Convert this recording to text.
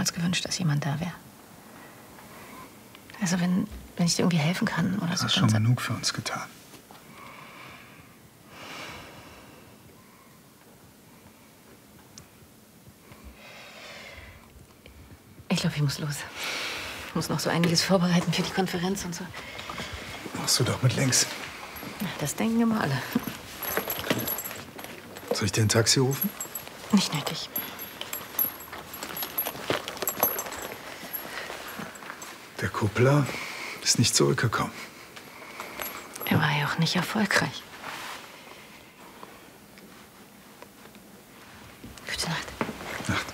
damals gewünscht, dass jemand da wäre. Also wenn ich dir irgendwie helfen kann oder so. Du hast schon genug für uns getan. Ich glaube, ich muss los. Ich muss noch so einiges vorbereiten für die Konferenz und so. Machst du doch mit links. Das denken immer alle. Soll ich dir ein Taxi rufen? Nicht nötig. Der Kuppler ist nicht zurückgekommen. Er war ja auch nicht erfolgreich.